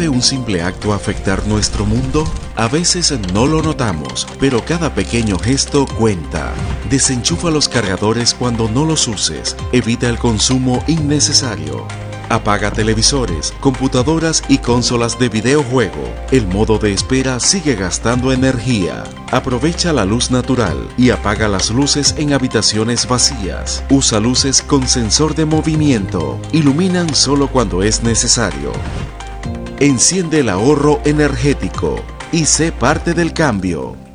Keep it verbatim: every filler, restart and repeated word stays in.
¿Puede un simple acto afectar nuestro mundo? A veces no lo notamos, pero cada pequeño gesto cuenta. Desenchufa los cargadores cuando no los uses. Evita el consumo innecesario. Apaga televisores, computadoras y consolas de videojuego. El modo de espera sigue gastando energía. Aprovecha la luz natural y apaga las luces en habitaciones vacías. Usa luces con sensor de movimiento. Iluminan solo cuando es necesario. Enciende el ahorro energético y sé parte del cambio.